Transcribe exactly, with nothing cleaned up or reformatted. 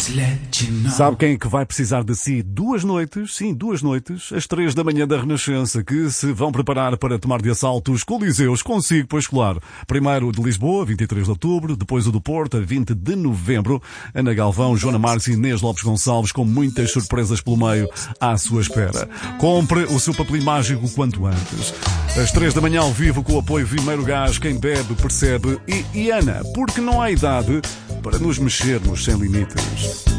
Sabe quem é que vai precisar de si? Duas noites, sim, duas noites, às três da manhã da Renascença, que se vão preparar para tomar de assalto os Coliseus, consigo, pois claro. Primeiro o de Lisboa, vinte e três de outubro, depois o do Porto, a vinte de novembro. Ana Galvão, Joana Marques e Inês Lopes Gonçalves, com muitas surpresas pelo meio à sua espera. Compre o seu papelinho mágico quanto antes. Às três da manhã ao vivo, com o apoio Vimeiro Gás, quem bebe percebe. E, e Ana, porque não há idade para nos mexermos sem limites.